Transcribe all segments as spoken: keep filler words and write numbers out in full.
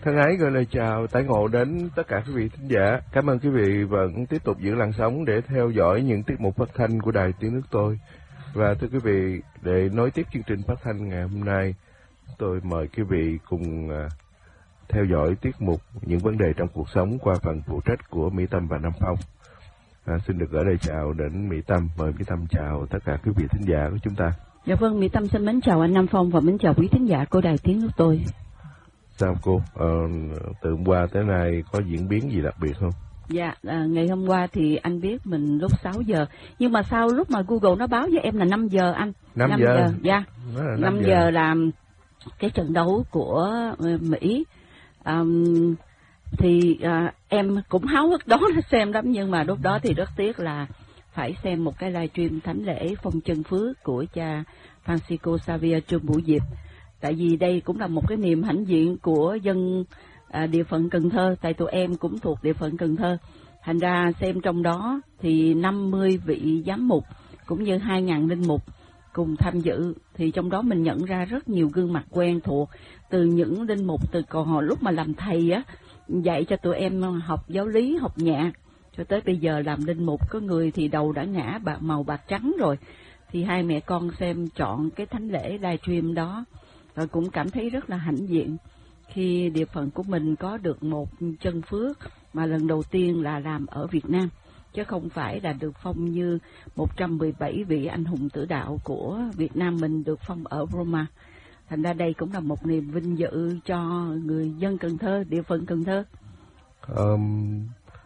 Thân ái gửi lời chào tái ngộ đến tất cả quý vị thính giả. Cảm ơn quý vị vẫn tiếp tục giữ làn sóng để theo dõi những tiết mục phát thanh của Đài Tiếng Nước Tôi. Và thưa quý vị, để nối tiếp chương trình phát thanh ngày hôm nay, tôi mời quý vị cùng theo dõi tiết mục Những vấn đề trong cuộc sống qua phần phụ trách của Mỹ Tâm và Nam Phong. À, xin được gửi lời chào đến Mỹ Tâm. Mời Mỹ Tâm chào tất cả quý vị thính giả của chúng ta. Dạ vâng, Mỹ Tâm xin mến chào anh Nam Phong và mến chào quý thính giả của Đài Tiếng Nước Tôi. Sao cô? Ờ, từ hôm qua tới nay có diễn biến gì đặc biệt không? Dạ, à, ngày hôm qua thì anh biết mình lúc sáu giờ. Nhưng mà sau lúc mà Google nó báo với em là năm giờ anh. năm giờ? giờ dạ. năm giờ. giờ là cái trận đấu của Mỹ. À, thì à, em cũng háo hức đó xem lắm, nhưng mà lúc đó thì rất tiếc là phải xem một cái livestream thánh lễ phong chân phước của cha Francisco Xavier Trương Bửu Diệp. Tại vì đây cũng là một cái niềm hãnh diện của dân à, địa phận Cần Thơ, tại tụi em cũng thuộc địa phận Cần Thơ. Thành ra xem trong đó thì năm mươi vị giám mục cũng như hai nghìn linh mục cùng tham dự. Thì trong đó mình nhận ra rất nhiều gương mặt quen thuộc, từ những linh mục từ còn hồi lúc mà làm thầy á, dạy cho tụi em học giáo lý, học nhạc, cho tới bây giờ làm linh mục. Có người thì đầu đã ngã bạc màu bạc trắng rồi. Thì hai mẹ con xem chọn cái thánh lễ livestream đó, rồi cũng cảm thấy rất là hãnh diện khi địa phận của mình có được một chân phước mà lần đầu tiên là làm ở Việt Nam, chứ không phải là được phong như một trăm mười bảy vị anh hùng tử đạo của Việt Nam mình được phong ở Roma. Thành ra đây cũng là một niềm vinh dự cho người dân Cần Thơ, địa phận Cần Thơ. Um,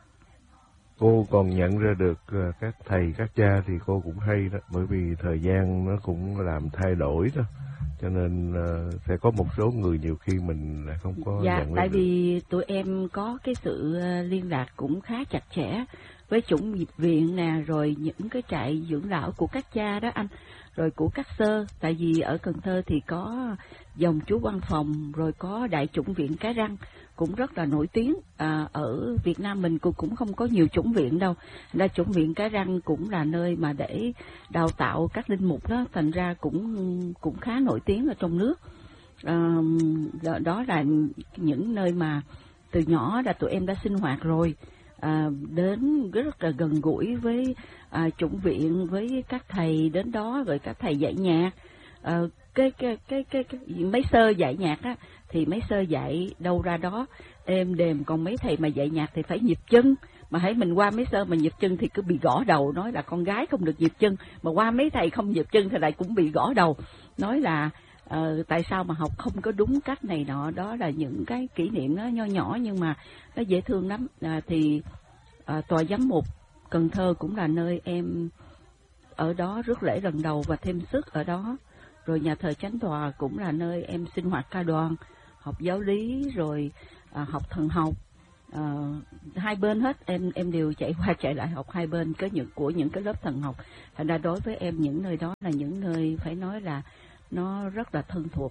cô còn nhận ra được uh, các thầy, các cha thì cô cũng hay đó, bởi vì thời gian nó cũng làm thay đổi đó. Cho nên uh, sẽ có một số người nhiều khi mình lại không có dạ, nhận ra tại được. vì tụi em có cái sự uh, liên lạc cũng khá chặt chẽ với chủng nghiệp viện nè, rồi những cái trại dưỡng lão của các cha đó anh, rồi của các sơ. Tại vì ở Cần Thơ thì có dòng chú Văn Phòng, rồi có đại chủng viện Cái Răng cũng rất là nổi tiếng. À, ở Việt Nam mình cũng cũng không có nhiều chủng viện đâu. Ra chủng viện Cái Răng cũng là nơi mà để đào tạo các linh mục đó, thành ra cũng cũng khá nổi tiếng ở trong nước. À, đó là những nơi mà từ nhỏ là tụi em đã sinh hoạt rồi. À, đến rất là gần gũi với à, chủng viện, với các thầy đến đó, rồi các thầy dạy nhạc. À, cái, cái, cái, cái, cái mấy sơ dạy nhạc á, thì mấy sơ dạy đâu ra đó êm đềm, còn mấy thầy mà dạy nhạc thì phải nhịp chân. Mà hãy mình qua mấy sơ mà nhịp chân thì cứ bị gõ đầu, nói là con gái không được nhịp chân, mà qua mấy thầy không nhịp chân thì lại cũng bị gõ đầu, nói là Ờ, tại sao mà học không có đúng cách này nọ. Đó là những cái kỷ niệm nó nho nhỏ nhưng mà nó dễ thương lắm. À, thì à, tòa giám mục Cần Thơ cũng là nơi em ở đó rước lễ lần đầu và thêm sức ở đó. Rồi nhà thờ Chánh Tòa cũng là nơi em sinh hoạt ca đoàn, học giáo lý, rồi à, học thần học. À, hai bên hết em em đều chạy qua chạy lại học hai bên có những của những cái lớp thần học. Thành ra đối với em những nơi đó là những nơi phải nói là nó rất là thân thuộc.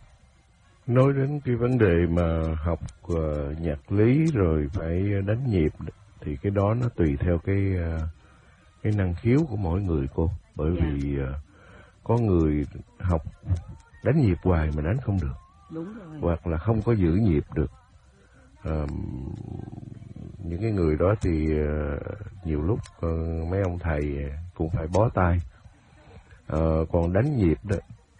Nói đến cái vấn đề mà học uh, nhạc lý rồi phải đánh nhịp thì cái đó nó tùy theo cái uh, cái năng khiếu của mỗi người cô. Bởi yeah. vì uh, có người học đánh nhịp hoài mà đánh không được. Đúng rồi. Hoặc là không có giữ nhịp được. Uh, những cái người đó thì uh, nhiều lúc uh, mấy ông thầy cũng phải bó tay. Uh, còn đánh nhịp đó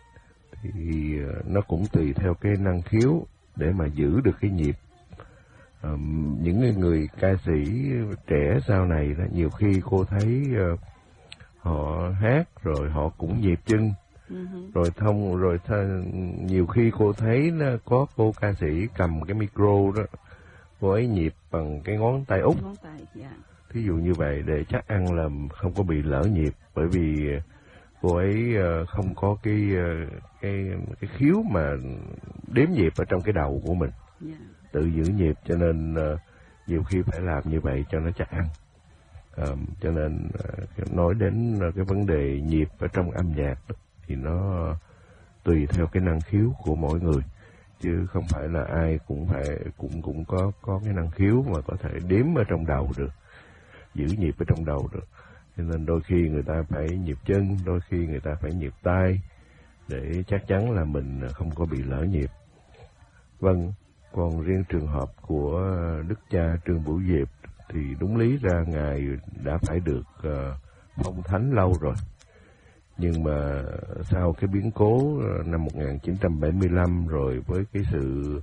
thì nó cũng tùy theo cái năng khiếu để mà giữ được cái nhịp. À, những người ca sĩ trẻ sau này đó, nhiều khi cô thấy uh, họ hát rồi họ cũng nhịp chân, uh-huh. rồi thông rồi th- nhiều khi cô thấy nó có cô ca sĩ cầm cái micro đó, cô ấy nhịp bằng cái ngón tay út, ngón tay, yeah. Thí dụ như vậy để chắc ăn là không có bị lỡ nhịp, bởi vì cô ấy không có cái cái cái khiếu mà đếm nhịp ở trong cái đầu của mình, yeah. tự giữ nhịp, cho nên uh, nhiều khi phải làm như vậy cho nó chắc ăn. Uh, cho nên uh, nói đến uh, cái vấn đề nhịp ở trong âm nhạc đó, thì nó uh, tùy theo cái năng khiếu của mỗi người, chứ không phải là ai cũng phải cũng cũng có có cái năng khiếu mà có thể đếm ở trong đầu được, giữ nhịp ở trong đầu được. Cho nên đôi khi người ta phải nhịp chân, đôi khi người ta phải nhịp tay để chắc chắn là mình không có bị lỡ nhịp. Vâng, Còn riêng trường hợp của Đức cha Trương Bửu Diệp thì đúng lý ra Ngài đã phải được uh, phong thánh lâu rồi. Nhưng mà sau cái biến cố năm một nghìn chín trăm bảy mươi lăm rồi với cái sự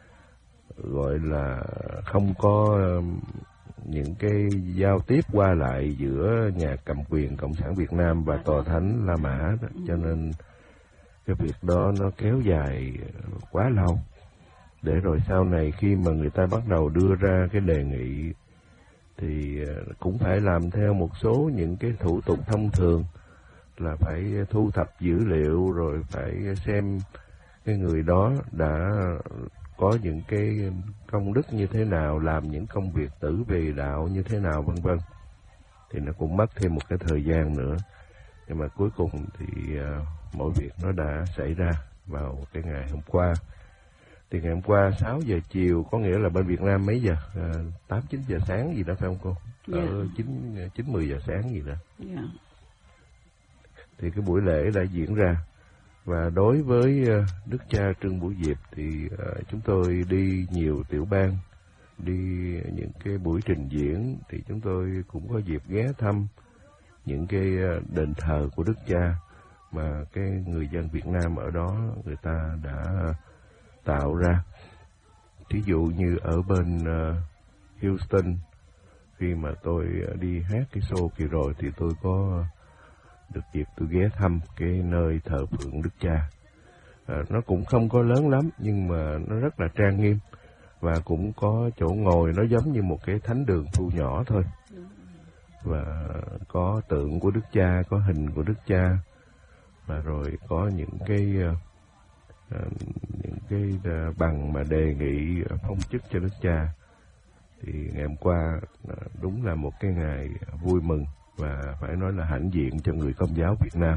gọi là không có những cái giao tiếp qua lại giữa nhà cầm quyền Cộng sản Việt Nam và Tòa Thánh La Mã đó, cho nên cái việc đó nó kéo dài quá lâu. Để rồi sau này khi mà người ta bắt đầu đưa ra cái đề nghị thì cũng phải làm theo một số những cái thủ tục thông thường, là phải thu thập dữ liệu rồi phải xem cái người đó đã có những cái công đức như thế nào, làm những công việc tử vì đạo như thế nào, vân vân. Thì nó cũng mất thêm một cái thời gian nữa. Nhưng mà cuối cùng thì uh, mọi việc nó đã xảy ra vào cái ngày hôm qua. Thì ngày hôm qua sáu giờ chiều, có nghĩa là bên Việt Nam mấy giờ? Uh, tám chín giờ sáng gì đó phải không cô? Yeah. Ở chín chín mười giờ sáng gì đó. Yeah. Thì cái buổi lễ đã diễn ra. Và đối với uh, Đức cha Trương Bửu Diệp thì uh, chúng tôi đi nhiều tiểu bang, đi những cái buổi trình diễn, thì chúng tôi cũng có dịp ghé thăm những cái đền thờ của Đức cha mà cái người dân Việt Nam ở đó người ta đã tạo ra. Thí dụ như ở bên uh, Houston, khi mà tôi đi hát cái show kỳ rồi thì tôi có được dịp tôi ghé thăm cái nơi thờ phượng Đức Cha. À, nó cũng không có lớn lắm nhưng mà nó rất là trang nghiêm, và cũng có chỗ ngồi nó giống như một cái thánh đường thu nhỏ thôi. Và có tượng của Đức Cha, có hình của Đức Cha, và rồi có những cái uh, những cái uh, bằng mà đề nghị phong chức cho Đức Cha. Thì ngày hôm qua uh, đúng là một cái ngày vui mừng và phải nói là hãnh diện cho người Công giáo Việt Nam.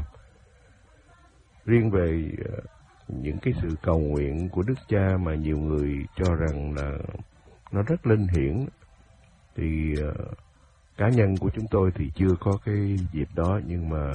Riêng về uh, những cái sự cầu nguyện của Đức Cha mà nhiều người cho rằng là nó rất linh hiển, thì uh, cá nhân của chúng tôi thì chưa có cái dịp đó, nhưng mà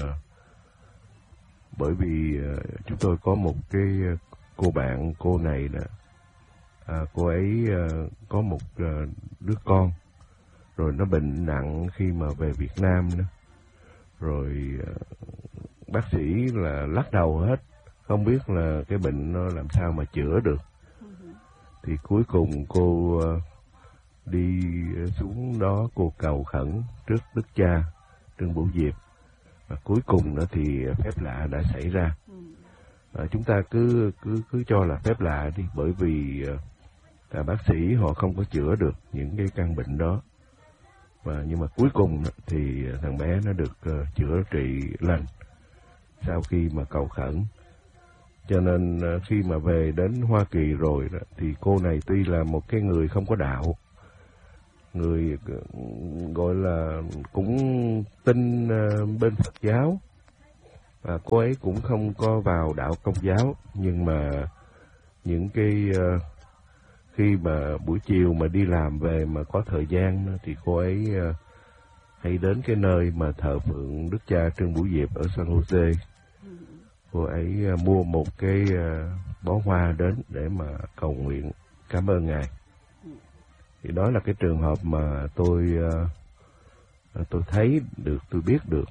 bởi vì uh, chúng tôi có một cái cô bạn, cô này là à, cô ấy uh, có một uh, đứa con, rồi nó bệnh nặng khi mà về Việt Nam nữa. Rồi uh, bác sĩ là lắc đầu hết, không biết là cái bệnh nó làm sao mà chữa được. Thì cuối cùng cô uh, đi xuống đó, cô cầu khẩn trước Đức cha Trương Bửu Diệp, và cuối cùng nữa thì phép lạ đã xảy ra. À, chúng ta cứ cứ cứ cho là phép lạ đi, bởi vì cả bác sĩ họ không có chữa được những cái căn bệnh đó. Và nhưng mà cuối cùng thì thằng bé nó được uh, chữa trị lành sau khi mà cầu khẩn. Cho nên uh, khi mà về đến Hoa Kỳ rồi đó, thì cô này tuy là một cái người không có đạo, người gọi là cũng tin uh, bên Phật giáo, và cô ấy cũng không có vào đạo Công giáo, nhưng mà những cái uh, khi mà buổi chiều mà đi làm về mà có thời gian thì cô ấy uh, hay đến cái nơi mà thờ phượng Đức cha Trương Bửu Diệp ở San Jose. Cô ấy uh, mua một cái uh, bó hoa đến để mà cầu nguyện cảm ơn Ngài. Thì đó là cái trường hợp mà tôi uh, tôi thấy được, tôi biết được.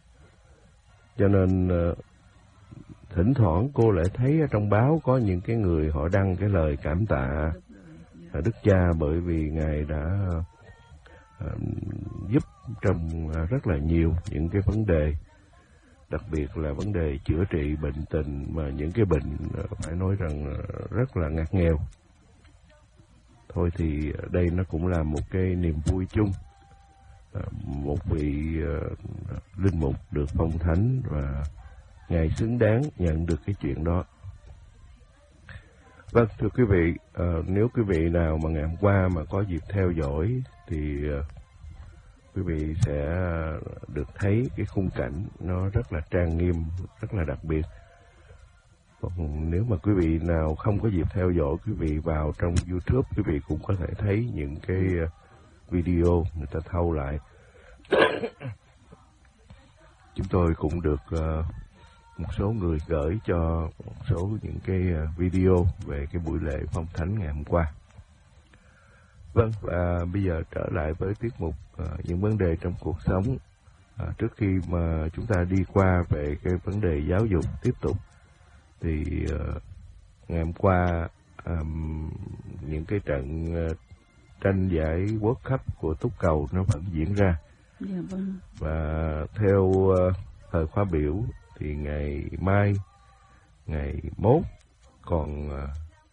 Cho nên uh, thỉnh thoảng cô lại thấy ở trong báo có những cái người họ đăng cái lời cảm tạ Đức Cha, bởi vì Ngài đã uh, giúp trong uh, rất là nhiều những cái vấn đề, đặc biệt là vấn đề chữa trị bệnh tình, mà những cái bệnh uh, phải nói rằng uh, rất là ngặt nghèo. Thôi thì đây nó cũng là một cái niềm vui chung. À, một vị uh, linh mục được phong thánh và Ngài xứng đáng nhận được cái chuyện đó. Vâng, thưa quý vị, uh, nếu quý vị nào mà ngày hôm qua mà có dịp theo dõi thì uh, quý vị sẽ được thấy cái khung cảnh nó rất là trang nghiêm, rất là đặc biệt. Còn nếu mà quý vị nào không có dịp theo dõi, quý vị vào trong YouTube, quý vị cũng có thể thấy những cái video người ta thâu lại. Chúng tôi cũng được uh, một số người gửi cho một số những cái video về cái buổi lễ phong thánh ngày hôm qua. Vâng, và bây giờ trở lại với tiết mục uh, những vấn đề trong cuộc sống. À, trước khi mà chúng ta đi qua về cái vấn đề giáo dục tiếp tục, thì uh, ngày hôm qua um, những cái trận uh, tranh giải World Cup của túc cầu nó vẫn diễn ra. Dạ, vâng. Và theo uh, thời khóa biểu thì ngày mai, ngày mốt còn uh,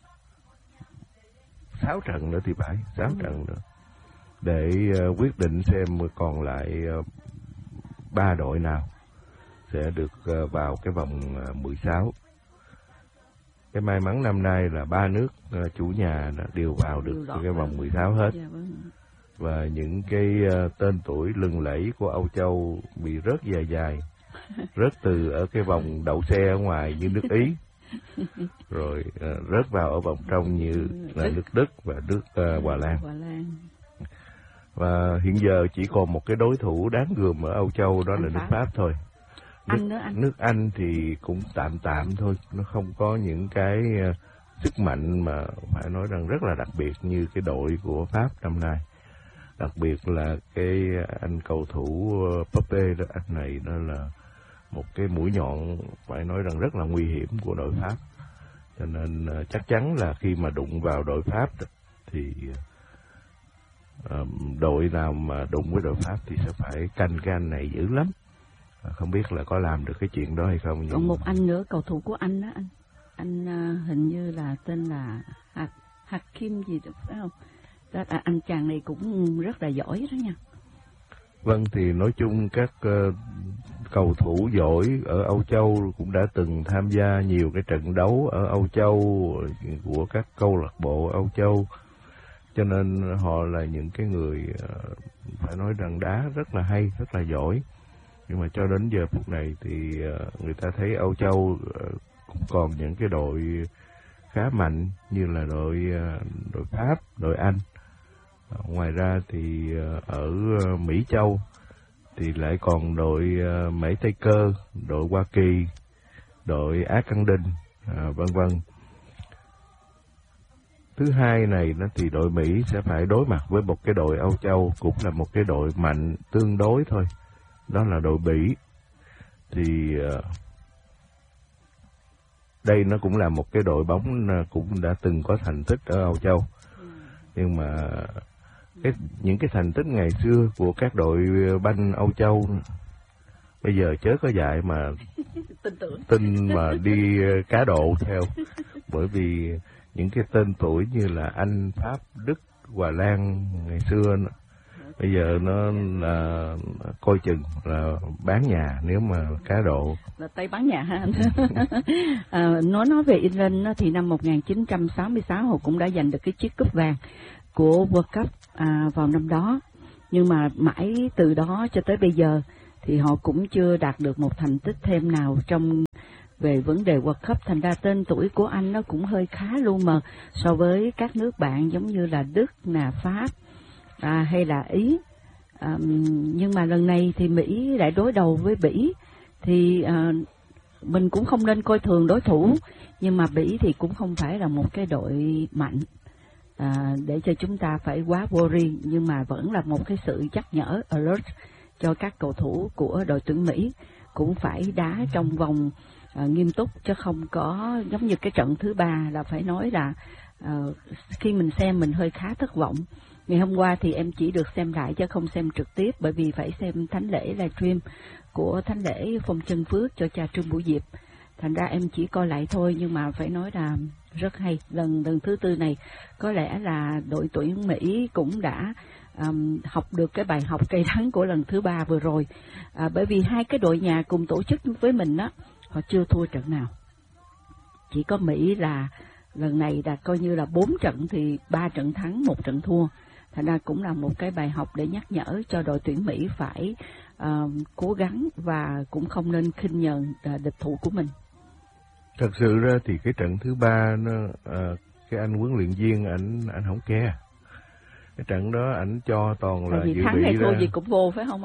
sáu trận nữa thì phải, sáu ừ. trận nữa để uh, quyết định xem còn lại uh, ba đội nào sẽ được uh, vào cái vòng uh, mười sáu. Cái may mắn năm nay là ba nước uh, chủ nhà đã đều vào được đều cái vòng mười sáu hết. Dạ, vâng. Và những cái uh, tên tuổi lừng lẫy của Âu Châu bị rớt dài dài, rớt từ ở cái vòng đậu xe ở ngoài như nước Ý, rồi uh, rớt vào ở vòng trong như là nước Đức và nước uh, Hòa Lan. Và hiện giờ chỉ còn một cái đối thủ đáng gờm ở Âu Châu, đó anh là Pháp. nước Pháp thôi. Nước Anh, nữa, anh. nước Anh thì cũng tạm tạm thôi, nó không có những cái uh, sức mạnh mà phải nói rằng rất là đặc biệt như cái đội của Pháp năm nay. Đặc biệt là cái anh cầu thủ Pape đó, anh này đó là một cái mũi nhọn phải nói rằng rất là nguy hiểm của đội Pháp. Cho nên uh, chắc chắn là khi mà đụng vào đội Pháp thì uh, đội nào mà đụng với đội Pháp thì sẽ phải canh cái anh này dữ lắm. Uh, không biết là có làm được cái chuyện đó hay không. Nhưng còn một anh nữa, cầu thủ của anh đó, anh anh uh, hình như là tên là Hạc Hakim gì đó, phải không? Đó, à, anh chàng này cũng rất là giỏi đó nha. Vâng, thì nói chung các uh, cầu thủ giỏi ở Âu Châu cũng đã từng tham gia nhiều cái trận đấu ở Âu Châu của các câu lạc bộ Âu Châu, cho nên họ là những cái người uh, phải nói rằng đá rất là hay, rất là giỏi. Nhưng mà cho đến giờ phút này thì uh, người ta thấy Âu Châu uh, cũng còn những cái đội khá mạnh như là đội uh, đội Pháp, đội Anh. Ngoài ra thì ở Mỹ Châu thì lại còn đội Mễ Tây Cơ, đội Hoa Kỳ, đội Á Căng Đinh, à, vân vân. Thứ hai này nó thì đội Mỹ sẽ phải đối mặt với một cái đội Âu Châu cũng là một cái đội mạnh tương đối thôi, đó là đội Bỉ. Thì uh, đây nó cũng là một cái đội bóng cũng đã từng có thành tích ở Âu Châu, nhưng mà cái, những cái thành tích ngày xưa của các đội banh Âu Châu bây giờ chớ có dạy mà tin, tưởng. tin mà đi cá độ theo, bởi vì những cái tên tuổi như là Anh, Pháp, Đức, Hòa Lan ngày xưa bây giờ nó là coi chừng là bán nhà nếu mà cá độ. Là tay bán nhà ha anh. à, nói nói về England thì năm một nghìn chín trăm sáu mươi sáu họ cũng đã giành được cái chiếc cúp vàng của World Cup à, vào năm đó, nhưng mà mãi từ đó cho tới bây giờ thì họ cũng chưa đạt được một thành tích thêm nào trong về vấn đề World Cup. Thành ra tên tuổi của Anh nó cũng hơi khá lu mờ so với các nước bạn giống như là Đức, nà Pháp à, hay là Ý. À, nhưng mà lần này thì Mỹ lại đối đầu với Bỉ, thì à, mình cũng không nên coi thường đối thủ, nhưng mà Bỉ thì cũng không phải là một cái đội mạnh à, để cho chúng ta phải quá worry, nhưng mà vẫn là một cái sự nhắc nhở alert cho các cầu thủ của đội tuyển Mỹ cũng phải đá trong vòng à, nghiêm túc, chứ không có giống như cái trận thứ ba là phải nói là à, khi mình xem mình hơi khá thất vọng. Ngày hôm qua thì em chỉ được xem lại chứ không xem trực tiếp, bởi vì phải xem thánh lễ livestream của thánh lễ Phong Chân Phước cho cha Trương Bửu Diệp. Thành ra em chỉ coi lại thôi, nhưng mà phải nói là rất hay. Lần lần thứ tư này có lẽ là đội tuyển Mỹ cũng đã um, học được cái bài học cay đắng của lần thứ ba vừa rồi. À, bởi vì hai cái đội nhà cùng tổ chức với mình á, họ chưa thua trận nào. Chỉ có Mỹ là lần này đã coi như là bốn trận thì ba trận thắng, một trận thua. Thành ra cũng là một cái bài học để nhắc nhở cho đội tuyển Mỹ phải uh, cố gắng và cũng không nên khinh nhờn uh, địch thủ của mình. Thật sự ra thì cái trận thứ ba nó uh, cái anh huấn luyện viên ảnh ảnh không ke. Cái trận đó ảnh cho toàn là dự bị thắng hay thua gì cũng vô phải không anh?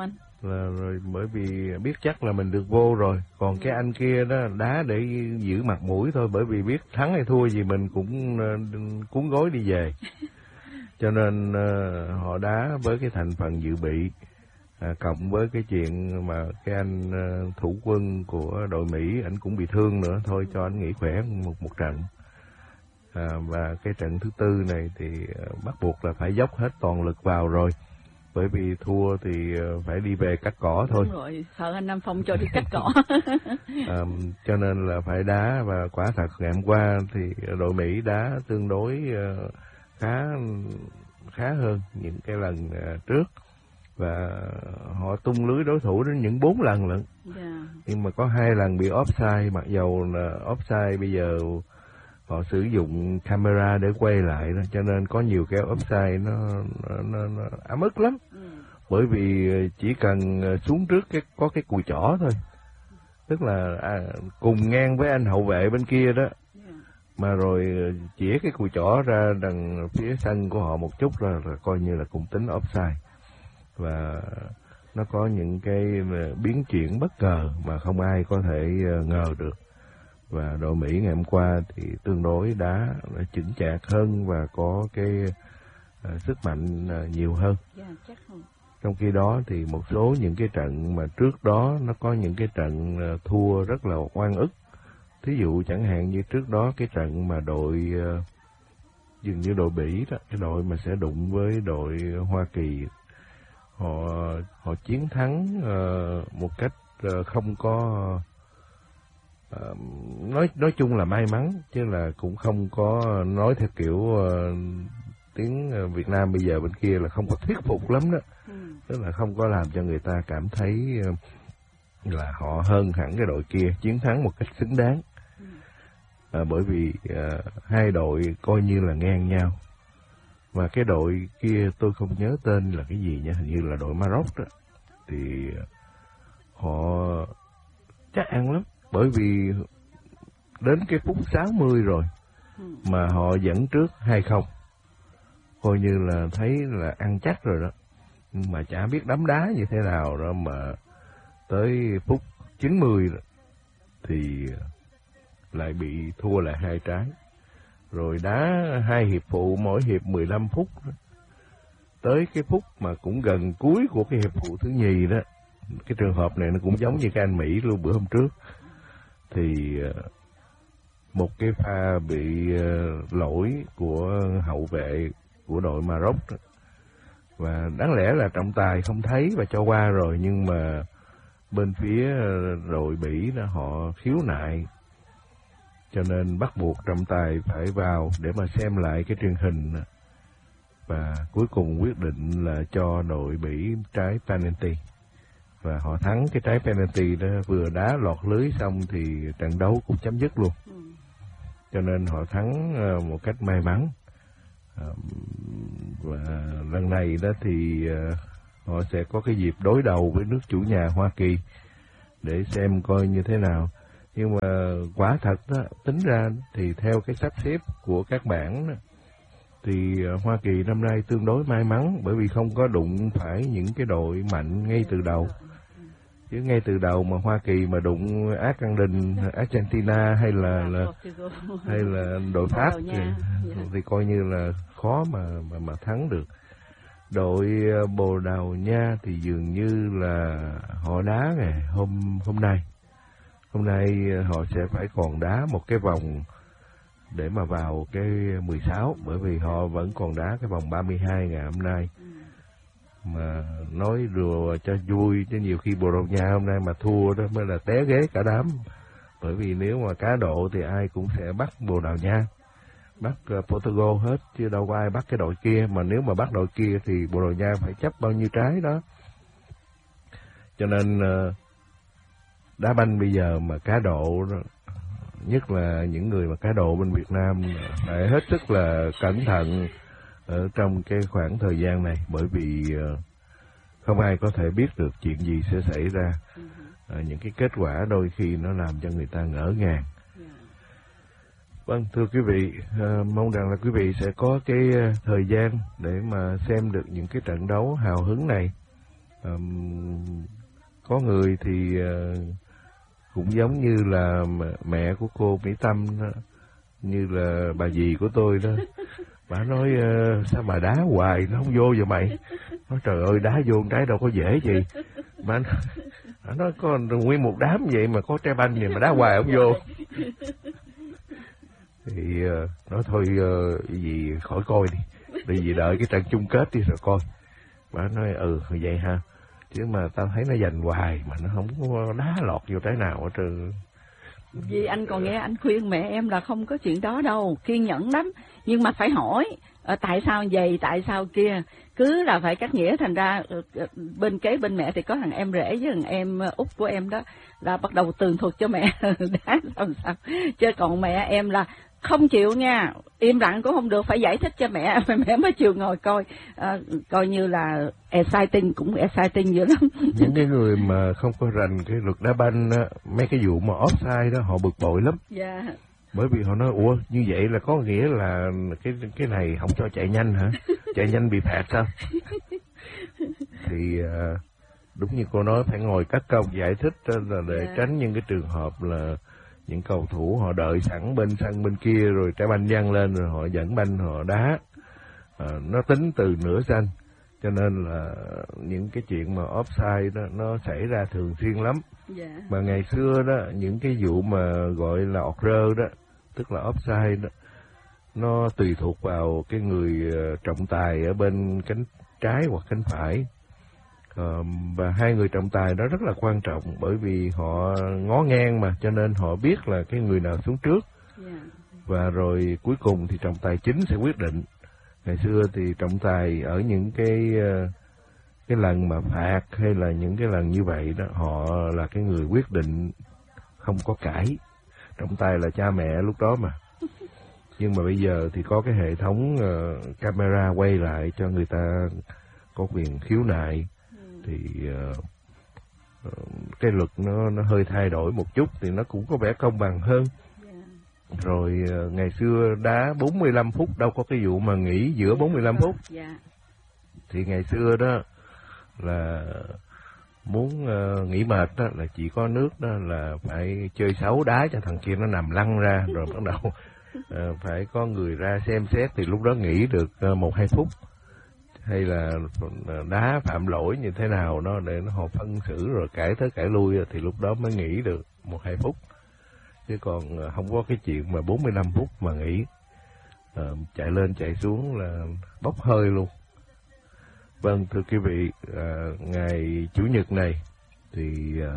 là rồi bởi vì biết chắc là mình được vô rồi. Còn cái anh kia đó đá để giữ mặt mũi thôi, bởi vì biết thắng hay thua gì mình cũng uh, cuốn gối đi về. Cho nên uh, họ đá với cái thành phần dự bị, à, cộng với cái chuyện mà cái anh uh, thủ quân của đội Mỹ anh cũng bị thương nữa, thôi cho anh nghỉ khỏe một một trận. À, và cái trận thứ tư này thì uh, bắt buộc là phải dốc hết toàn lực vào rồi, bởi vì thua thì uh, phải đi về cắt cỏ thôi. Đúng rồi, sợ anh Nam Phong cho đi cắt cỏ. À, cho nên là phải đá, và quả thật ngày hôm qua thì đội Mỹ đá tương đối uh, khá khá hơn những cái lần uh, trước, và họ tung lưới đối thủ đến những bốn lần lận. Yeah. Nhưng mà có hai lần bị offside, mặc dầu là offside bây giờ họ sử dụng camera để quay lại đó, cho nên có nhiều cái offside nó nó, nó, nó ấm ức lắm. Ừ. Bởi vì chỉ cần xuống trước cái có cái cùi chỏ thôi, tức là à, cùng ngang với anh hậu vệ bên kia đó, mà rồi chĩa cái cùi chỏ ra đằng phía sân của họ một chút là, là coi như là cũng tính offside. Và nó có những cái biến chuyển bất ngờ mà không ai có thể ngờ được. Và đội Mỹ ngày hôm qua thì tương đối đá chững chạc hơn và có cái uh, sức mạnh uh, nhiều hơn. Yeah, chắc không. Trong khi đó thì một số những cái trận mà trước đó nó có những cái trận uh, thua rất là oan ức. Thí dụ chẳng hạn như trước đó cái trận mà đội uh, dường như đội Bỉ đó, cái đội mà sẽ đụng với đội Hoa Kỳ, họ họ chiến thắng uh, một cách uh, không có uh, nói nói chung là may mắn, chứ là cũng không có nói theo kiểu uh, tiếng Việt Nam bây giờ bên kia là không có thuyết phục lắm đó. Ừ. Tức là không có làm cho người ta cảm thấy uh, là họ hơn hẳn cái đội kia, chiến thắng một cách xứng đáng. Ừ. Uh, bởi vì uh, hai đội coi như là ngang nhau. Và cái đội kia tôi không nhớ tên là cái gì nha, hình như là đội Maroc đó, thì họ chắc ăn lắm, bởi vì đến cái phút sáu mươi rồi mà họ dẫn trước hai không, coi như là thấy là ăn chắc rồi đó. Nhưng mà chả biết đấm đá như thế nào đó, mà tới phút chín mươi thì lại bị thua lại hai trái. Rồi đá hai hiệp phụ, mỗi hiệp mười lăm phút. Tới cái phút mà cũng gần cuối của cái hiệp phụ thứ nhì đó, cái trường hợp này nó cũng giống như cái anh Mỹ luôn bữa hôm trước, thì một cái pha bị lỗi của hậu vệ của đội Maroc đó. Và đáng lẽ là trọng tài không thấy và cho qua rồi, nhưng mà bên phía đội Bỉ đó họ khiếu nại, cho nên bắt buộc trọng tài phải vào để mà xem lại cái truyền hình, và cuối cùng quyết định là cho đội Bỉ trái penalty, và họ thắng cái trái penalty đó. Vừa đá lọt lưới xong thì trận đấu cũng chấm dứt luôn. Ừ. Cho nên họ thắng một cách may mắn. Và lần này đó thì họ sẽ có cái dịp đối đầu với nước chủ nhà Hoa Kỳ để xem coi như thế nào. Nhưng mà quả thật đó, tính ra thì theo cái sắp xếp của các bảng đó, thì Hoa Kỳ năm nay tương đối may mắn, bởi vì không có đụng phải những cái đội mạnh ngay từ đầu. Chứ ngay từ đầu mà Hoa Kỳ mà đụng Argentina, Argentina hay là, là hay là đội Pháp thì, thì coi như là khó mà mà mà thắng được. Đội Bồ Đào Nha thì dường như là họ đá ngày hôm hôm nay. Hôm nay họ sẽ phải còn đá một cái vòng để mà vào cái mười sáu, bởi vì họ vẫn còn đá cái vòng ba mươi hai ngày hôm nay. Mà nói đùa cho vui, chứ nhiều khi Bồ Đào Nha hôm nay mà thua đó mới là té ghế cả đám. Bởi vì nếu mà cá độ thì ai cũng sẽ bắt Bồ Đào Nha, bắt uh, Portugal hết, chứ đâu có ai bắt cái đội kia. Mà nếu mà bắt đội kia thì Bồ Đào Nha phải chấp bao nhiêu trái đó. Cho nên uh, đá banh bây giờ mà cá độ, nhất là những người mà cá độ bên Việt Nam, phải hết sức là cẩn thận ở trong cái khoảng thời gian này, bởi vì không ai có thể biết được chuyện gì sẽ xảy ra. Uh, những cái kết quả đôi khi nó làm cho người ta ngỡ ngàng. Vâng, thưa quý vị, uh, mong rằng là quý vị sẽ có cái uh, thời gian để mà xem được những cái trận đấu hào hứng này. Um, có người thì uh, cũng giống như là mẹ của cô Mỹ Tâm đó, như là bà dì của tôi đó. Bà nói uh, sao mà đá hoài nó không vô vậy mày? Nói trời ơi, đá vô cái đâu có dễ gì. Bà, bà nói có nguyên một đám vậy mà có trái banh gì mà đá hoài không vô. Thì uh, nói thôi uh, gì khỏi coi đi, bởi vì đợi cái trận chung kết đi rồi coi. Bà nói ừ vậy ha, chứ mà tao thấy nó giành hoài mà nó không có đá lọt vô trái nào hết trơn. Vì anh còn nghe anh khuyên mẹ em là không có chuyện đó đâu, kiên nhẫn lắm, nhưng mà phải hỏi à, tại sao vậy, tại sao kia, cứ là phải cắt nghĩa. Thành ra bên kế bên mẹ thì có thằng em rể với thằng em út của em đó là bắt đầu tường thuật cho mẹ đá sao sao, chứ còn mẹ em là không chịu nha, im lặng cũng không được, phải giải thích cho mẹ, mẹ mới chịu ngồi coi, à, coi như là exciting, cũng exciting dữ lắm. Những cái người mà không có rành cái luật đá banh á, mấy cái vụ mà offside đó họ bực bội lắm. Dạ. Bởi vì họ nói ủa như vậy là có nghĩa là cái cái này không cho chạy nhanh hả? Chạy nhanh bị phạt sao? Thì à, đúng như cô nói, phải ngồi cắt công giải thích là để yeah. tránh những cái trường hợp là những cầu thủ họ đợi sẵn bên sân bên kia rồi trái banh văng lên rồi họ dẫn banh họ đá, à, nó tính từ nửa sân, cho nên là những cái chuyện mà offside đó nó xảy ra thường xuyên lắm. Yeah. Mà ngày xưa đó những cái vụ mà gọi là ọt rơ đó, tức là offside đó, nó tùy thuộc vào cái người trọng tài ở bên cánh trái hoặc cánh phải. Uh, và hai người trọng tài đó rất là quan trọng, bởi vì họ ngó ngang mà, cho nên họ biết là cái người nào xuống trước. Yeah. Và rồi cuối cùng thì trọng tài chính sẽ quyết định. Ngày xưa thì trọng tài ở những cái uh, cái lần mà phạt hay là những cái lần như vậy đó, họ là cái người quyết định, không có cãi. Trọng tài là cha mẹ lúc đó mà. Nhưng mà bây giờ thì có cái hệ thống uh, camera quay lại cho người ta có quyền khiếu nại. Thì uh, uh, cái luật nó nó hơi thay đổi một chút thì nó cũng có vẻ công bằng hơn. Yeah. Rồi uh, ngày xưa đá bốn mươi lăm phút, đâu có cái vụ mà nghỉ giữa bốn mươi lăm phút. Yeah. Thì ngày xưa đó là muốn uh, nghỉ mệt đó là chỉ có nước đó là phải chơi xấu đá cho thằng kia nó nằm lăn ra, rồi bắt đầu uh, phải có người ra xem xét, thì lúc đó nghỉ được uh, một hai phút. Hay là đá phạm lỗi như thế nào đó để nó họ phân xử rồi cãi tới cãi lui, thì lúc đó mới nghỉ được một hai phút, chứ còn không có cái chuyện mà bốn mươi lăm phút mà nghỉ. À, chạy lên chạy xuống là bốc hơi luôn. Vâng, thưa quý vị, à, ngày Chủ nhật này thì à,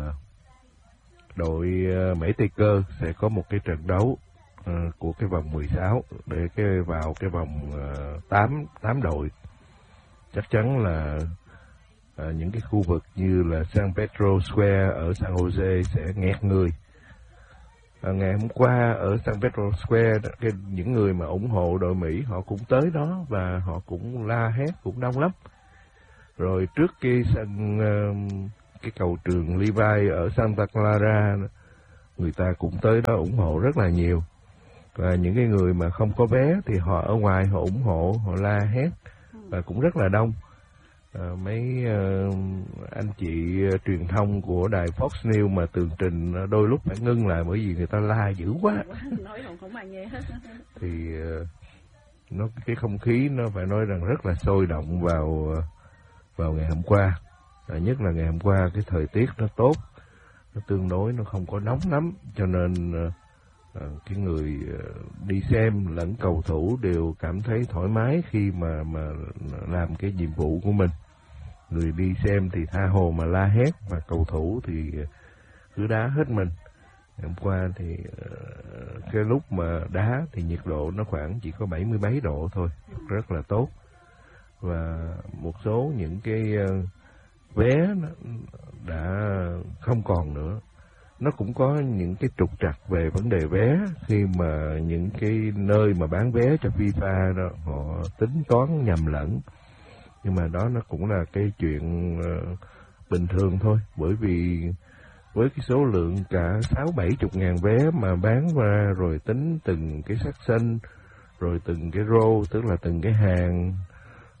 đội à, Mỹ Tây Cơ sẽ có một cái trận đấu à, của cái vòng mười sáu để cái vào cái vòng à, tám, tám đội. Chắc chắn là à, những cái khu vực như là San Pedro Square ở San Jose sẽ nghẹt người. À, ngày hôm qua ở San Pedro Square, cái, những người mà ủng hộ đội Mỹ họ cũng tới đó và họ cũng la hét, cũng đông lắm. Rồi trước cái sân uh, cái cầu trường Levi ở Santa Clara, người ta cũng tới đó ủng hộ rất là nhiều. Và những cái người mà không có vé thì họ ở ngoài họ ủng hộ, họ la hét và cũng rất là đông. À, mấy uh, anh chị uh, truyền thông của đài Fox News mà tường trình uh, đôi lúc phải ngưng lại bởi vì người ta la dữ quá. Nói không không ai nghe hết. Thì uh, nó cái không khí nó phải nói rằng rất là sôi động vào uh, vào ngày hôm qua. À, nhất là ngày hôm qua cái thời tiết nó tốt, nó tương đối nó không có nóng lắm, cho nên uh, uh, cái người uh, đi xem lẫn cầu thủ đều cảm thấy thoải mái khi mà mà làm cái nhiệm vụ của mình. Người đi xem thì tha hồ mà la hét, và cầu thủ thì cứ đá hết mình. Hôm qua thì uh, cái lúc mà đá thì nhiệt độ nó khoảng chỉ có bảy mươi mấy độ thôi, rất là tốt. Và một số những cái uh, vé đã không còn nữa. Nó cũng có những cái trục trặc về vấn đề vé, khi mà những cái nơi mà bán vé cho FIFA đó họ tính toán nhầm lẫn. Nhưng mà đó nó cũng là cái chuyện uh, bình thường thôi, bởi vì với cái số lượng cả sáu bảy chục ngàn vé mà bán ra, rồi tính từng cái section, rồi từng cái row, tức là từng cái hàng,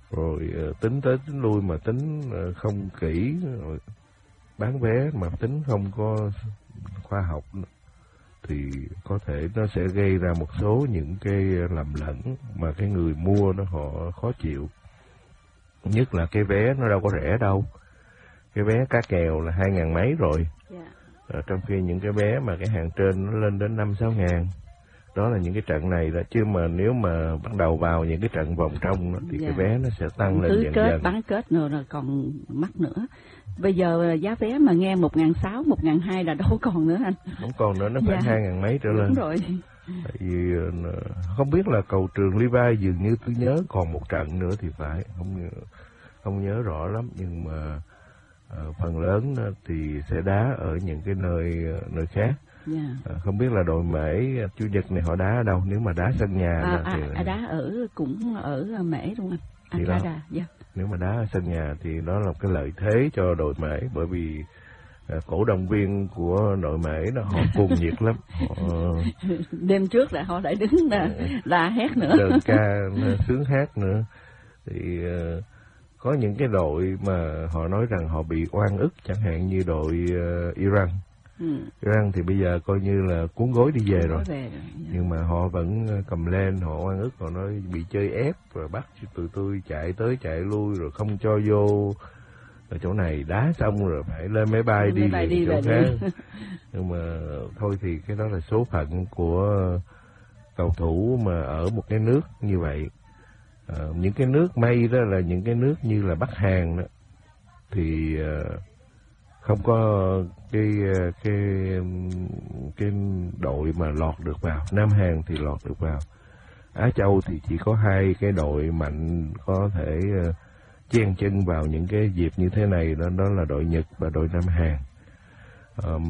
rồi tính tới tính lui mà tính không kỹ, rồi bán vé mà tính không có khoa học thì có thể nó sẽ gây ra một số những cái lầm lẫn mà cái người mua nó họ khó chịu. Nhất là cái vé nó đâu có rẻ đâu, cái vé cá kèo là hai ngàn mấy rồi, yeah. à, trong khi những cái vé mà cái hàng trên nó lên đến năm sáu ngàn. Đó là những cái trận này đó, chứ mà nếu mà bắt đầu vào những cái trận vòng trong đó, thì yeah. cái vé nó sẽ tăng lên dần kết, dần. Bán kết nữa là còn mắc nữa. Bây giờ giá vé mà nghe một ngàn sáu, một ngàn hai là đâu còn nữa anh. Không còn nữa, nó phải hai ngàn mấy trở lên. Đúng rồi. Tại vì không biết là cầu Trường Levi dường như tôi nhớ còn một trận nữa thì phải, không không nhớ rõ lắm, nhưng mà uh, phần lớn thì sẽ đá ở những cái nơi nơi khác. Yeah. À, không biết là đội Mễ Chủ nhật này họ đá ở đâu, nếu mà đá sân nhà à, thì à, đá ở cũng ở Mễ đúng không anh? Thì à, đó, đá, yeah. Nếu mà đá ở sân nhà thì đó là cái lợi thế cho đội Mễ, bởi vì à, cổ động viên của đội Mễ đó họ cuồng nhiệt lắm. Họ... đêm trước là họ lại đứng là, là hét nữa, đơn ca sướng hát nữa. Thì uh, có những cái đội mà họ nói rằng họ bị oan ức, chẳng hạn như đội uh, Iran. Ừ. Iran thì bây giờ coi như là cuốn gối đi về rồi, về rồi. Nhưng mà họ vẫn cầm lên, họ oan ức, họ nói bị chơi ép rồi bắt tụi tôi chạy tới chạy lui rồi không cho vô ở chỗ này, đá xong rồi phải lên máy bay đi về đi chỗ khác. Nhưng mà thôi thì cái đó là số phận của cầu thủ mà ở một cái nước như vậy. À, những cái nước may đó là những cái nước như là Bắc Hàn đó thì uh, không có cái cái cái đội mà lọt được vào. Nam Hàn thì lọt được vào. Á Châu thì chỉ có hai cái đội mạnh có thể uh, chen chân vào những cái dịp như thế này, đó đó là đội Nhật và đội Nam Hàn. Um,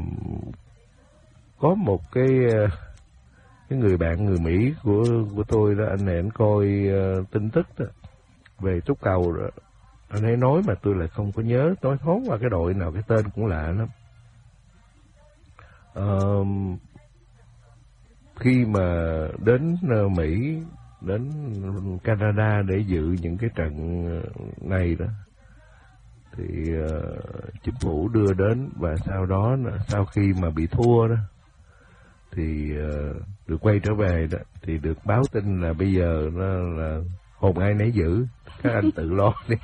có một cái uh, cái người bạn người Mỹ của của tôi đó, anh này anh coi uh, tin tức đó, về túc cầu đó. Anh ấy nói mà tôi lại không có nhớ, nói thoáng qua cái đội nào, cái tên cũng lạ lắm. Uh, khi mà đến Mỹ, đến Canada để dự những cái trận này đó, thì uh, chính phủ đưa đến, và sau đó sau khi mà bị thua đó thì uh, được quay trở về đó, thì được báo tin là bây giờ nó là hồn ai nấy giữ, các anh tự lo đi.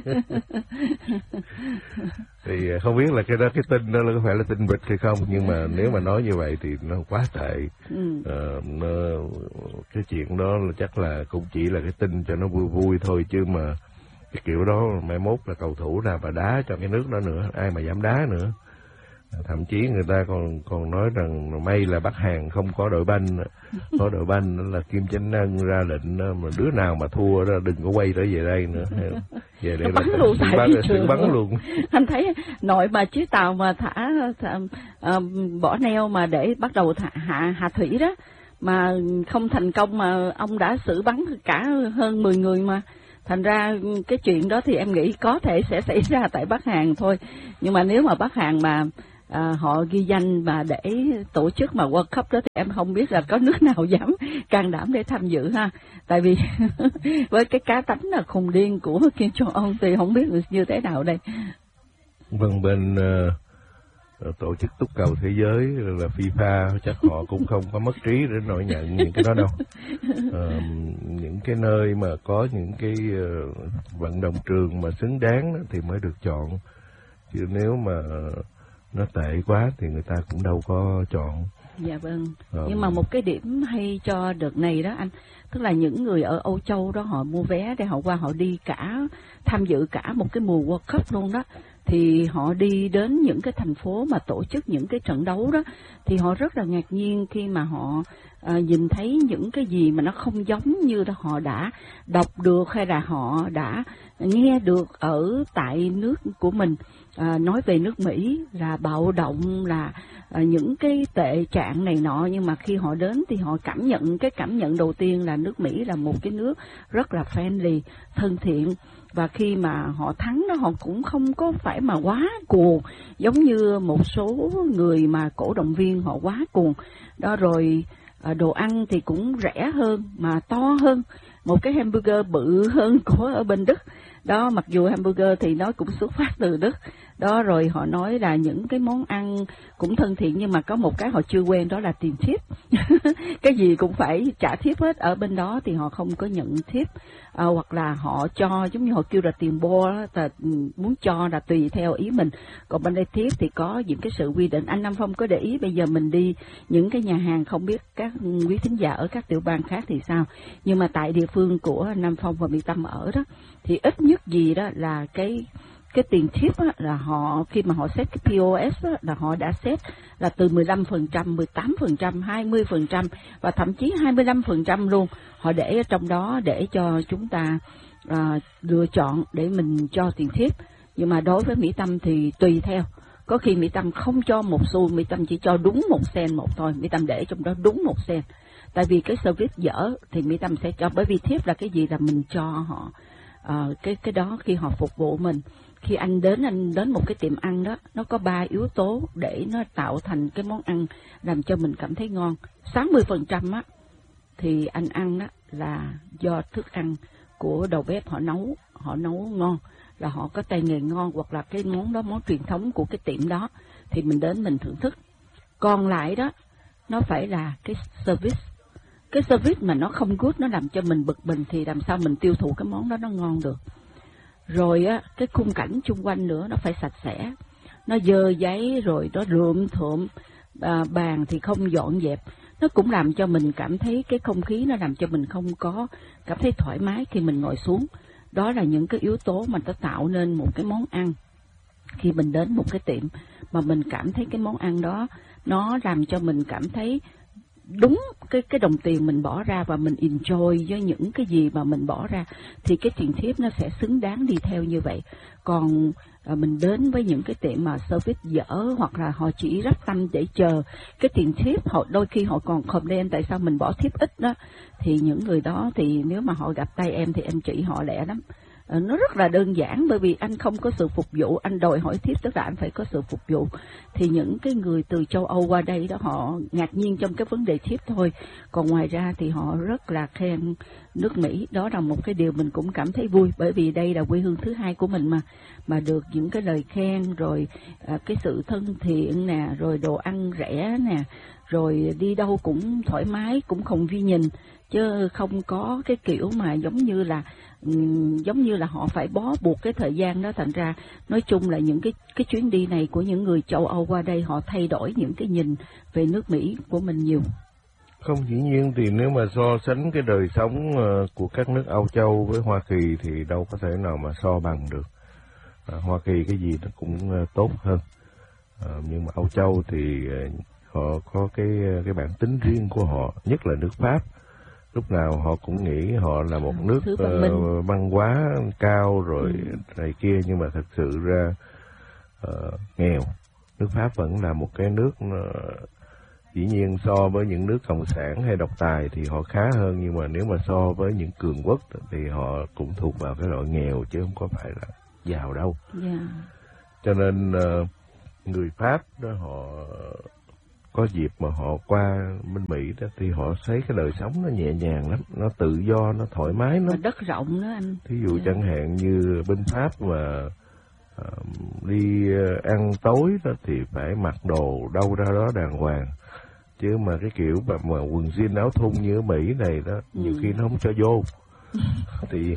Thì không biết là cái đó, cái tin đó là có phải là tin vịt hay không, nhưng mà nếu mà nói như vậy thì nó quá tệ. Ừ. À, nó, cái chuyện đó là chắc là cũng chỉ là cái tin cho nó vui vui thôi, chứ mà cái kiểu đó mai mốt là cầu thủ nào mà đá cho cái nước đó nữa, ai mà dám đá nữa. Thậm chí người ta còn còn nói rằng may là Bắc Hàn không có đội banh, có đội banh là Kim Chánh Ân ra lệnh mà đứa nào mà thua đó đừng có quay trở về đây nữa. Về đây bắn luôn tại bắn, trường bắn luôn. Anh thấy nội mà chiếc tàu mà thả, thả uh, bỏ neo mà để bắt đầu thả, hạ hạ thủy đó mà không thành công, mà ông đã xử bắn cả hơn mười người mà. Thành ra cái chuyện đó thì em nghĩ có thể sẽ xảy ra tại Bắc Hàn thôi. Nhưng mà nếu mà Bắc Hàn mà à, họ ghi danh mà để tổ chức mà World Cup đó thì em không biết là có nước nào dám can đảm để tham dự ha. Tại vì với cái cá tánh là khùng điên của Kim Jong-un thì không biết như thế nào đây. Vâng, bên uh, tổ chức túc cầu thế giới là FIFA chắc họ cũng không có mất trí để nổi nhận những cái đó đâu. Uh, những cái nơi mà có những cái uh, vận động trường mà xứng đáng đó thì mới được chọn, chứ nếu mà uh, nó tệ quá thì người ta cũng đâu có chọn. Dạ vâng. Um, Nhưng mà một cái điểm hay cho đợt này đó anh, tức là những người ở Âu Châu đó họ mua vé để họ qua họ đi cả, tham dự cả một cái mùa World Cup luôn đó, thì họ đi đến những cái thành phố mà tổ chức những cái trận đấu đó, thì họ rất là ngạc nhiên khi mà họ à, nhìn thấy những cái gì mà nó không giống như là họ đã đọc được hay là họ đã nghe được ở tại nước của mình. À, nói về nước Mỹ là bạo động, là à, những cái tệ trạng này nọ, nhưng mà khi họ đến thì họ cảm nhận, cái cảm nhận đầu tiên là nước Mỹ là một cái nước rất là friendly, thân thiện, và khi mà họ thắng đó họ cũng không có phải mà quá cuồng giống như một số người mà cổ động viên họ quá cuồng đó. Rồi à, đồ ăn thì cũng rẻ hơn mà to hơn, một cái hamburger bự hơn của ở bên Đức. Đó, mặc dù hamburger thì nó cũng xuất phát từ Đức. Đó, rồi họ nói là những cái món ăn cũng thân thiện, nhưng mà có một cái họ chưa quen, đó là tiền tip. Cái gì cũng phải trả tip hết. Ở bên đó thì họ không có nhận tip, à, hoặc là họ cho, giống như họ kêu là tiền bo đó, là muốn cho là tùy theo ý mình. Còn bên đây tip thì có những cái sự quy định. Anh Nam Phong có để ý bây giờ mình đi những cái nhà hàng, không biết các quý thính giả ở các tiểu bang khác thì sao, nhưng mà tại địa phương của Nam Phong và Mỹ Tâm ở đó, thì ít nhất gì đó là cái cái tiền tip á, là họ khi mà họ set cái pê ô ét á, là họ đã set là từ mười lăm phần trăm, mười tám phần trăm, hai mươi phần trăm và thậm chí hai mươi lăm phần trăm luôn. Họ để ở trong đó để cho chúng ta à, lựa chọn để mình cho tiền tip. Nhưng mà đối với Mỹ Tâm thì tùy theo. Có khi Mỹ Tâm không cho một xu, Mỹ Tâm chỉ cho đúng một sen một thôi. Mỹ Tâm để trong đó đúng một sen. Tại vì cái service dở thì Mỹ Tâm sẽ cho, bởi vì tip là cái gì là mình cho họ. À, cái cái đó khi họ phục vụ mình. Khi anh đến anh đến một cái tiệm ăn đó, nó có ba yếu tố để nó tạo thành cái món ăn làm cho mình cảm thấy ngon. sáu mươi phần trăm á thì anh ăn đó là do thức ăn của đầu bếp họ nấu, họ nấu ngon, là họ có tay nghề ngon, hoặc là cái món đó món truyền thống của cái tiệm đó thì mình đến mình thưởng thức. Còn lại đó nó phải là cái service. Cái service mà nó không good, nó làm cho mình bực mình thì làm sao mình tiêu thụ cái món đó nó ngon được. Rồi á, cái khung cảnh chung quanh nữa nó phải sạch sẽ, nó dơ giấy rồi nó rượm thượm, à, bàn thì không dọn dẹp, nó cũng làm cho mình cảm thấy cái không khí, nó làm cho mình không có cảm thấy thoải mái khi mình ngồi xuống. Đó là những cái yếu tố mà nó tạo nên một cái món ăn. Khi mình đến một cái tiệm mà mình cảm thấy cái món ăn đó nó làm cho mình cảm thấy đúng cái cái đồng tiền mình bỏ ra và mình enjoy với những cái gì mà mình bỏ ra, thì cái tiền tip nó sẽ xứng đáng đi theo như vậy. Còn à, mình đến với những cái tiệm mà service dở, hoặc là họ chỉ rắp tâm để chờ cái tiền tip, họ đôi khi họ còn complain tại sao mình bỏ tip ít đó, thì những người đó thì nếu mà họ gặp tay em thì em chỉ họ lẹ lắm. Nó rất là đơn giản, bởi vì anh không có sự phục vụ, anh đòi hỏi tip tức là anh phải có sự phục vụ. Thì những cái người từ châu Âu qua đây đó, họ ngạc nhiên trong cái vấn đề tip thôi. Còn ngoài ra thì họ rất là khen nước Mỹ. Đó là một cái điều mình cũng cảm thấy vui, bởi vì đây là quê hương thứ hai của mình mà. Mà được những cái lời khen, rồi à, cái sự thân thiện nè, rồi đồ ăn rẻ nè, rồi đi đâu cũng thoải mái, cũng không vi nhìn, chứ không có cái kiểu mà giống như là um, giống như là họ phải bó buộc cái thời gian đó. Thành ra nói chung là những cái cái chuyến đi này của những người châu Âu qua đây, họ thay đổi những cái nhìn về nước Mỹ của mình nhiều. Không, dĩ nhiên thì nếu mà so sánh cái đời sống của các nước Âu Châu với Hoa Kỳ thì đâu có thể nào mà so bằng được. À, Hoa Kỳ cái gì nó cũng tốt hơn, à, nhưng mà Âu Châu thì họ có cái cái bản tính riêng của họ, nhất là nước Pháp. Lúc nào họ cũng nghĩ họ là một nước uh, văn hóa cao rồi ừ. này kia, nhưng mà thật sự ra uh, nghèo. Nước Pháp vẫn là một cái nước uh, dĩ nhiên so với những nước cộng sản hay độc tài thì họ khá hơn, nhưng mà nếu mà so với những cường quốc thì họ cũng thuộc vào cái loại nghèo chứ không có phải là giàu đâu. Yeah. Cho nên uh, người Pháp đó họ có dịp mà họ qua bên Mỹ đó thì họ thấy cái đời sống nó nhẹ nhàng lắm, nó tự do, nó thoải mái lắm. Đất rộng đó anh. Thí dụ yeah. chẳng hạn như bên Pháp mà uh, đi ăn tối đó thì phải mặc đồ đâu ra đó đàng hoàng. Chứ mà cái kiểu mà, mà quần jean áo thun như ở Mỹ này đó, ừ. nhiều khi nó không cho vô. Thì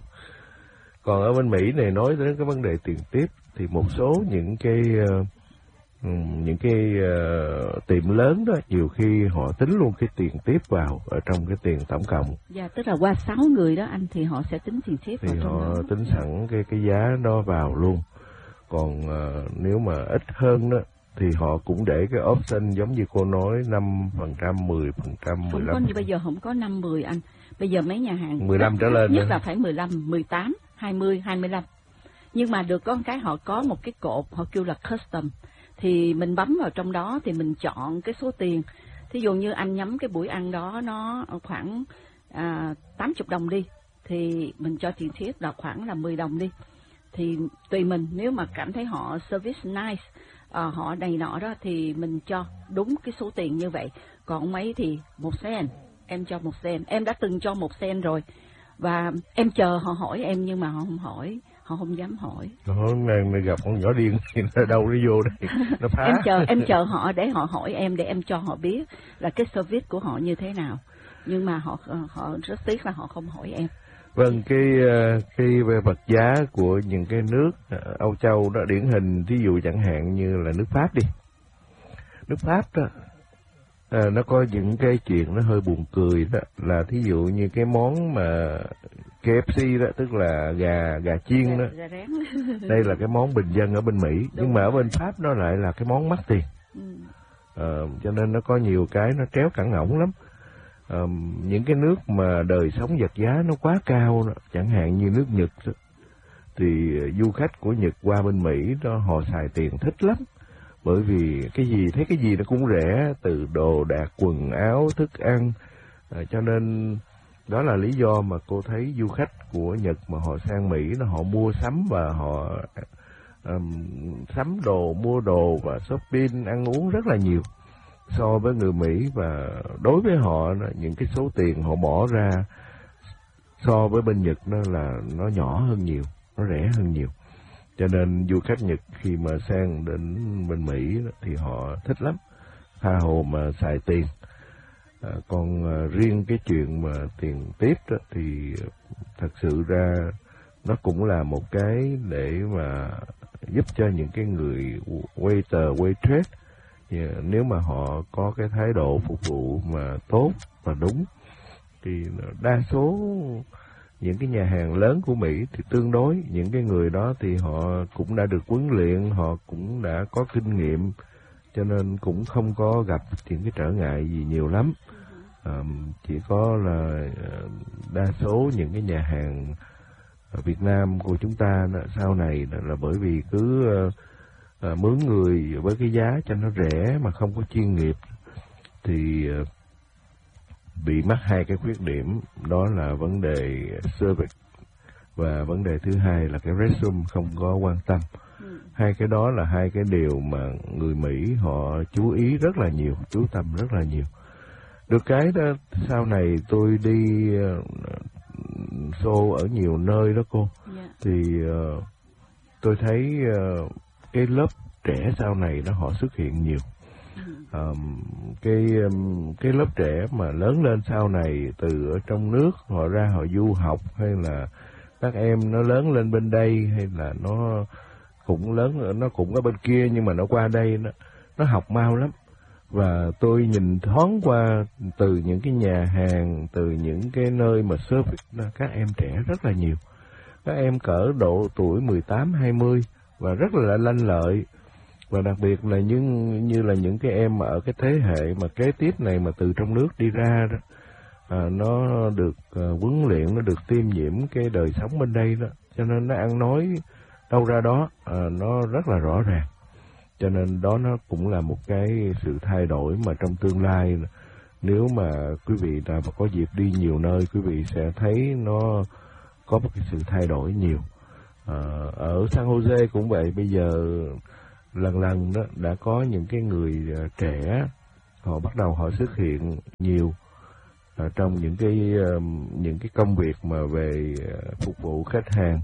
còn ở bên Mỹ này nói đến cái vấn đề tiền tiếp thì một số những cái uh, những cái uh, tiệm lớn đó nhiều khi họ tính luôn cái tiền tiếp vào ở trong cái tiền tổng cộng. Dạ, tức là qua sáu người đó anh thì họ sẽ tính tiền tiếp thì vào trong họ đó. tính sẵn cái cái giá đó vào luôn. Còn uh, nếu mà ít hơn đó thì họ cũng để cái option giống như cô nói năm phần trăm, mười phần trăm, mười lăm. Không có như bây giờ không có năm mười anh. Bây giờ mấy nhà hàng mười lăm trở lên nhất là phải mười lăm, mười tám, hai mươi, hai mươi lăm. Nhưng mà được có cái họ có một cái cột họ kêu là custom. Thì mình bấm vào trong đó thì mình chọn cái số tiền. Thí dụ như anh nhắm cái buổi ăn đó nó khoảng à, tám mươi đồng đi, thì mình cho tiền tip là khoảng là mười đồng đi. Thì tùy mình, nếu mà cảm thấy họ service nice, à, họ đầy nọ đó thì mình cho đúng cái số tiền như vậy. Còn mấy thì một sen, em cho một sen, em đã từng cho một sen rồi. Và em chờ họ hỏi em nhưng mà họ không hỏi, họ không dám hỏi. Hôm nay mày gặp con nhỏ điên thì nó đâu nó vô đây, nó phá. Em chờ em chờ họ để họ hỏi em, để em cho họ biết là cái service của họ như thế nào. Nhưng mà họ họ rất tiếc là họ không hỏi em. Vâng, cái cái vật giá của những cái nước Âu Châu đó điển hình, thí dụ chẳng hạn như là nước Pháp đi. Nước Pháp đó, à, nó có những cái chuyện nó hơi buồn cười đó, là thí dụ như cái món mà K F C đó, tức là gà gà chiên đó. Gà rán. Đây là cái món bình dân ở bên Mỹ, đúng. Nhưng mà ở bên Pháp nó lại là cái món mắc tiền. Ừ. À, cho nên nó có nhiều cái nó tréo cẳng ngỗng lắm. À, những cái nước mà đời sống vật giá nó quá cao đó, chẳng hạn như nước Nhật đó, thì du khách của Nhật qua bên Mỹ đó họ xài tiền thích lắm. Bởi vì cái gì thấy cái gì nó cũng rẻ, từ đồ đạc, quần áo, thức ăn. À, cho nên đó là lý do mà cô thấy du khách của Nhật mà họ sang Mỹ đó, họ mua sắm và họ um, sắm đồ, mua đồ và shopping, ăn uống rất là nhiều so với người Mỹ. Và đối với họ những cái số tiền họ bỏ ra so với bên Nhật nó là nó nhỏ hơn nhiều, nó rẻ hơn nhiều. Cho nên du khách Nhật khi mà sang đến bên Mỹ đó, thì họ thích lắm, tha hồ mà xài tiền. À, còn à, riêng cái chuyện mà tiền tiếp đó, thì thật sự ra nó cũng là một cái để mà giúp cho những cái người waiter, waitress, nếu mà họ có cái thái độ phục vụ mà tốt và đúng, thì đa số những cái nhà hàng lớn của Mỹ thì tương đối những cái người đó thì họ cũng đã được huấn luyện, họ cũng đã có kinh nghiệm, cho nên cũng không có gặp những cái trở ngại gì nhiều lắm. À, chỉ có là đa số những cái nhà hàng ở Việt Nam của chúng ta đó, sau này đó là bởi vì cứ à, mướn người với cái giá cho nó rẻ mà không có chuyên nghiệp thì à, bị mắc hai cái khuyết điểm, đó là vấn đề service và vấn đề thứ hai là cái resume không có quan tâm. Ừ. Hai cái đó là hai cái điều mà người Mỹ họ chú ý rất là nhiều, chú tâm rất là nhiều. Được cái đó, sau này tôi đi uh, show ở nhiều nơi đó cô, yeah. Thì uh, tôi thấy uh, cái lớp trẻ sau này nó họ xuất hiện nhiều. Um, cái um, cái lớp trẻ mà lớn lên sau này từ ở trong nước họ ra họ du học, hay là các em nó lớn lên bên đây, hay là nó cũng lớn nó cũng ở bên kia nhưng mà nó qua đây nó nó học mau lắm. Và tôi nhìn thoáng qua từ những cái nhà hàng, từ những cái nơi mà service, các em trẻ rất là nhiều. Các em cỡ độ tuổi mười tám, hai mươi và rất là lanh lợi. Và đặc biệt là như, như là những cái em mà ở cái thế hệ mà kế tiếp này mà từ trong nước đi ra đó, à, nó được à, huấn luyện, nó được tiêm nhiễm cái đời sống bên đây đó. Cho nên nó ăn nói đâu ra đó, à, nó rất là rõ ràng. Cho nên đó nó cũng là một cái sự thay đổi mà trong tương lai, nếu mà quý vị nào mà có dịp đi nhiều nơi, quý vị sẽ thấy nó có một cái sự thay đổi nhiều. À, ở San Jose cũng vậy, bây giờ lần lần đó đã có những cái người trẻ họ bắt đầu họ xuất hiện nhiều à, trong những cái những cái công việc mà về phục vụ khách hàng.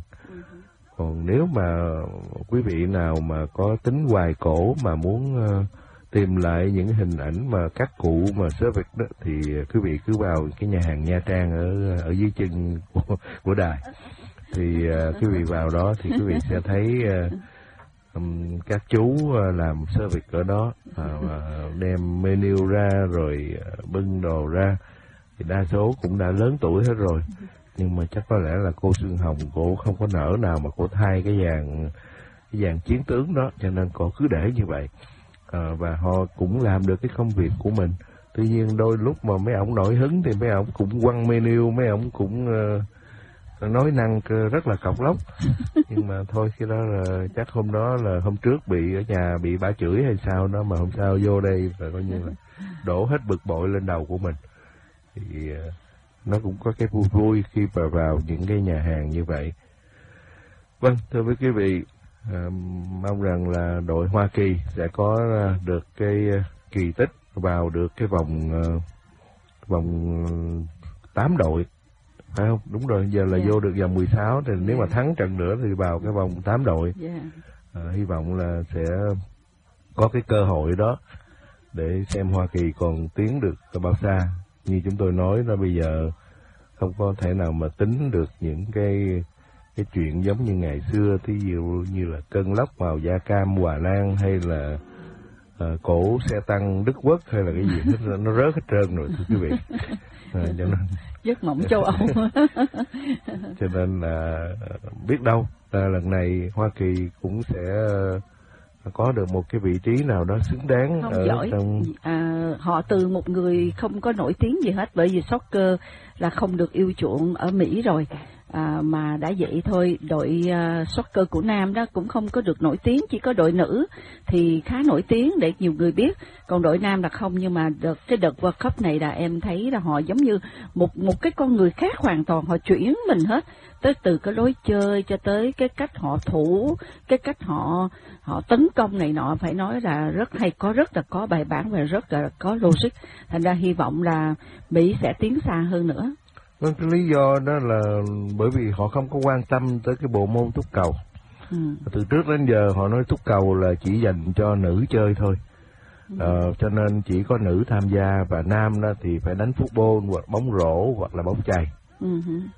Còn nếu mà quý vị nào mà có tính hoài cổ mà muốn uh, tìm lại những hình ảnh mà các cụ mà service đó, thì quý vị cứ vào cái nhà hàng Nha Trang ở ở dưới chân của, của đài, thì uh, quý vị vào đó thì quý vị sẽ thấy uh, um, các chú uh, làm service ở đó, uh, uh, đem menu ra rồi uh, bưng đồ ra, thì đa số cũng đã lớn tuổi hết rồi. Nhưng mà chắc có lẽ là cô Xuân Hồng cô không có nỡ nào mà cô thay cái dàn cái dàn chiến tướng đó, cho nên cô cứ để như vậy. À, và họ cũng làm được cái công việc của mình. Tuy nhiên đôi lúc mà mấy ổng nổi hứng thì mấy ổng cũng quăng menu, mấy ổng cũng uh, nói năng rất là cọc lóc. Nhưng mà thôi, khi đó là chắc hôm đó là hôm trước bị ở nhà bị bả chửi hay sao đó, mà hôm sau vô đây và coi như là đổ hết bực bội lên đầu của mình. Thì uh, nó cũng có cái vui vui khi mà vào những cái nhà hàng như vậy. Vâng, thưa với quý vị, à, mong rằng là đội Hoa Kỳ sẽ có được cái kỳ tích vào được cái vòng vòng tám đội phải không? Đúng rồi, giờ là yeah. vô được vòng mười sáu thì yeah. nếu mà thắng trận nữa thì vào cái vòng tám đội. Yeah. À, hy vọng là sẽ có cái cơ hội đó để xem Hoa Kỳ còn tiến được bao xa. Như chúng tôi nói là bây giờ không có thể nào mà tính được những cái cái chuyện giống như ngày xưa, thí dụ như là cơn lốc màu da cam Hòa Lan, hay là uh, cổ xe tăng Đức Quốc, hay là cái gì nó, nó rớt hết trơn rồi thưa quý vị. À, cho nên giấc mộng châu Âu. cho nên là biết đâu là lần này Hoa Kỳ cũng sẽ có được một cái vị trí nào đó xứng đáng. Không ở giỏi. trong... À, họ từ một người không có nổi tiếng gì hết, bởi vì soccer là không được yêu chuộng ở Mỹ rồi. À, mà đã vậy thôi, đội uh, soccer của nam đó cũng không có được nổi tiếng, chỉ có đội nữ thì khá nổi tiếng để nhiều người biết, còn đội nam là không. Nhưng mà đợt, cái đợt World Cup này là em thấy là họ giống như một một cái con người khác hoàn toàn, họ chuyển mình hết, tới từ cái lối chơi cho tới cái cách họ thủ, cái cách họ họ tấn công này nọ, phải nói là rất hay, có rất là có bài bản và rất là có logic. Thành ra hy vọng là Mỹ sẽ tiến xa hơn nữa. Vâng, cái lý do đó là bởi vì họ không có quan tâm tới cái bộ môn túc cầu. Ừ. Từ trước đến giờ họ nói túc cầu là chỉ dành cho nữ chơi thôi. Ừ. Ờ, cho nên chỉ có nữ tham gia, và nam đó thì phải đánh football hoặc bóng rổ hoặc là bóng chày. Ừ.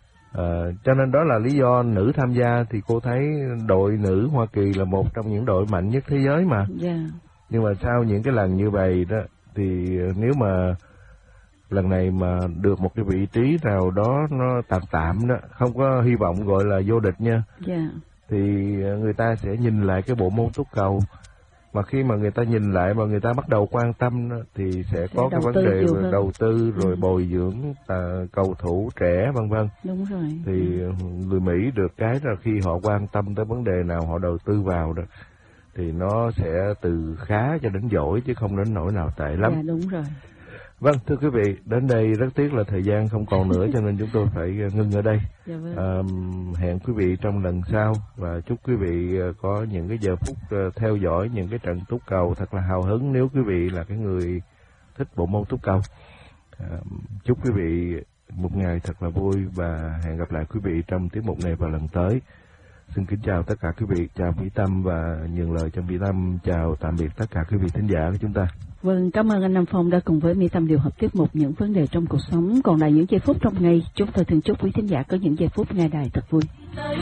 Ờ, cho nên đó là lý do nữ tham gia. Thì cô thấy đội nữ Hoa Kỳ là một trong những đội mạnh nhất thế giới mà. Yeah. Nhưng mà sau những cái lần như vậy đó thì nếu mà lần này mà được một cái vị trí nào đó nó tạm tạm đó, không có hy vọng gọi là vô địch nha, yeah. thì người ta sẽ nhìn lại cái bộ môn túc cầu. Mà khi mà người ta nhìn lại và người ta bắt đầu quan tâm đó, thì sẽ có cái vấn đề về đầu tư rồi ừ. bồi dưỡng à, cầu thủ trẻ vân vân. Đúng rồi. Thì ừ. người Mỹ được cái là khi họ quan tâm tới vấn đề nào họ đầu tư vào đó thì nó sẽ từ khá cho đến giỏi, chứ không đến nỗi nào tệ lắm. Dạ đúng rồi. Vâng, thưa quý vị, đến đây rất tiếc là thời gian không còn nữa cho nên chúng tôi phải ngưng ở đây. Dạ vâng. À, hẹn quý vị trong lần sau và chúc quý vị có những cái giờ phút theo dõi những cái trận túc cầu thật là hào hứng nếu quý vị là cái người thích bộ môn túc cầu. À, chúc quý vị một ngày thật là vui và hẹn gặp lại quý vị trong tiết mục này vào lần tới. Xin kính chào tất cả quý vị, chào Mỹ Tâm và nhường lời cho Mỹ Tâm chào tạm biệt tất cả quý vị thính giả của chúng ta. Vâng, cảm ơn anh Nam Phong đã cùng với Mỹ Tâm điều hợp tiết mục những vấn đề trong cuộc sống. Còn lại những giây phút trong ngày, chúng tôi thường chúc quý thính giả có những giây phút ngày đài thật vui.